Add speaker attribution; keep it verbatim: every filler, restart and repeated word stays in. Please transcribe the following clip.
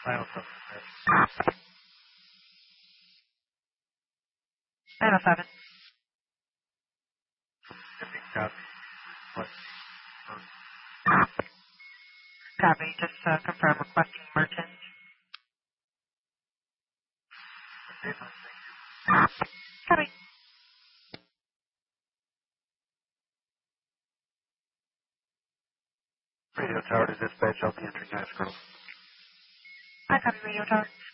Speaker 1: Final seven.
Speaker 2: nine oh seven.
Speaker 1: Copy. What?
Speaker 2: Copy. Just uh, confirm requesting merchant. Copy.
Speaker 1: Radio tower to dispatch. I'll be entering escrow.
Speaker 2: I copy radio tower.